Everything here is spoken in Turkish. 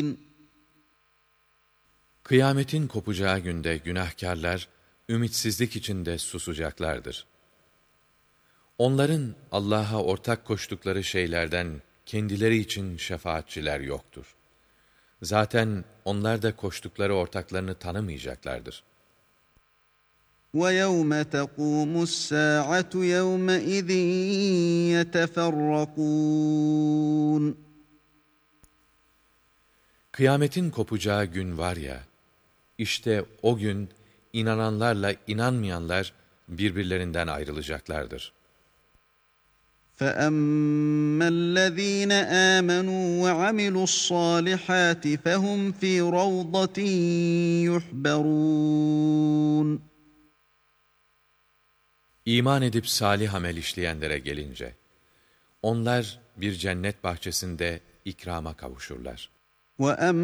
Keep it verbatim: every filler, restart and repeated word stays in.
Kıyametin kopacağı günde günahkârlar, ümitsizlik içinde susacaklardır. Onların Allah'a ortak koştukları şeylerden kendileri için şefaatçiler yoktur. Zaten onlar da koştukları ortaklarını tanımayacaklardır. وَيَوْمَ تَقُومُ السَّاعَةُ يَوْمَئِذٍ يَتَفَرَّقُونَ Kıyametin kopacağı gün var ya, işte o gün inananlarla inanmayanlar birbirlerinden ayrılacaklardır. فَأَمَّا الَّذ۪ينَ آمَنُوا وَعَمِلُوا الصَّالِحَاتِ فَهُمْ ف۪ي رَوْضَةٍ يُحْبَرُونَ İman edip salih amel işleyenlere gelince, onlar bir cennet bahçesinde ikrama kavuşurlar. وَأَمَّا